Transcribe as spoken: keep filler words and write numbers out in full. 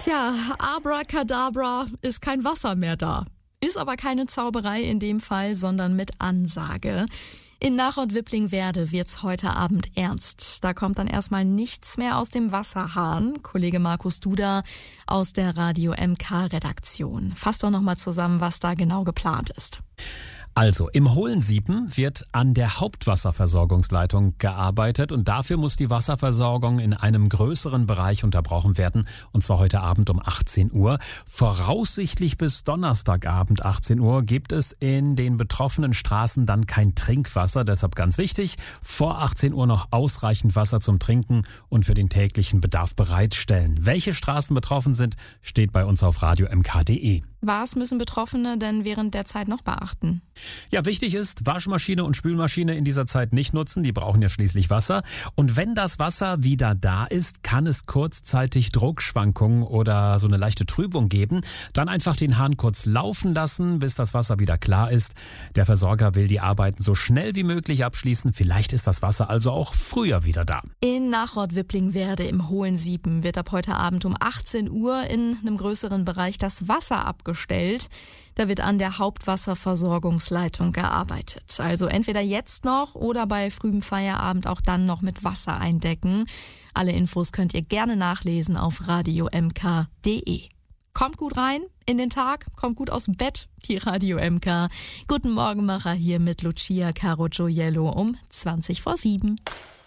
Tja, Abracadabra, ist kein Wasser mehr da. Ist aber keine Zauberei in dem Fall, sondern mit Ansage. In Nachod-Wippling-Werde wird's heute Abend ernst. Da kommt dann erstmal nichts mehr aus dem Wasserhahn. Kollege Markus Duda aus der Radio M K-Redaktion. Fass doch nochmal zusammen, was da genau geplant ist. Also, im Hohlensiepen wird an der Hauptwasserversorgungsleitung gearbeitet und dafür muss die Wasserversorgung in einem größeren Bereich unterbrochen werden, und zwar heute Abend um achtzehn Uhr. Voraussichtlich bis Donnerstagabend achtzehn Uhr gibt es in den betroffenen Straßen dann kein Trinkwasser, deshalb ganz wichtig, vor achtzehn Uhr noch ausreichend Wasser zum Trinken und für den täglichen Bedarf bereitstellen. Welche Straßen betroffen sind, steht bei uns auf radio m k punkt d e. Was müssen Betroffene denn während der Zeit noch beachten? Ja, wichtig ist, Waschmaschine und Spülmaschine in dieser Zeit nicht nutzen, die brauchen ja schließlich Wasser. Und wenn das Wasser wieder da ist, kann es kurzzeitig Druckschwankungen oder so eine leichte Trübung geben. Dann einfach den Hahn kurz laufen lassen, bis das Wasser wieder klar ist. Der Versorger will die Arbeiten so schnell wie möglich abschließen. Vielleicht ist das Wasser also auch früher wieder da. In Nachod-Wippling-Werde im Hohlensiepen wird ab heute Abend um achtzehn Uhr in einem größeren Bereich das Wasser abgestellt. Da wird an der Hauptwasserversorgungsleitung gearbeitet. Also entweder jetzt noch oder bei frühem Feierabend auch dann noch mit Wasser eindecken. Alle Infos könnt ihr gerne nachlesen auf radio m k punkt d e. Kommt gut rein in den Tag, kommt gut aus dem Bett, die Radio M K. Guten Morgen, Macher hier mit Lucia Caro Gioiello um zwanzig vor sieben.